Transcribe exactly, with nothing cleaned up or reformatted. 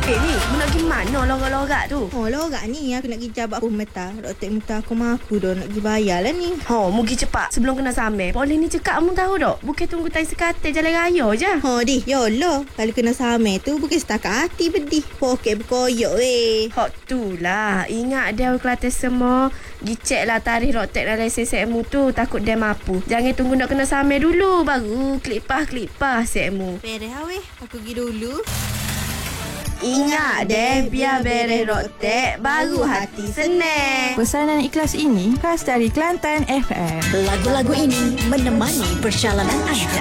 Eh ni, mu nak pergi mana lorak-lorak tu? Oh, lorak ni aku nak pergi jabak aku Meta. Doktor Meta aku mampu dah nak pergi bayar lah ni. Oh, mu pergi cepat sebelum kena sampai. Boleh ni cekak mu tahu tak? Bukan tunggu tai sekate jalan raya je. Oh, di. Yolo. Kalau kena sampai tu bukan setakat hati pedih. Poket berkoyok weh. Hak tu lah. Ingat dia Kelantan semua. Pergi cek lah tarikh rotek dan lesen sekmu tu. Takut dia mampu. Jangan tunggu nak kena sampai dulu. Baru klik-pah-klik-pah sekmu. Beres lah weh. Aku pergi dulu. Ingat deh, biar beres rotek, baru hati senang. Pesanan ikhlas ini khas dari Kelantan F M. Lagu-lagu ini menemani perjalanan anda.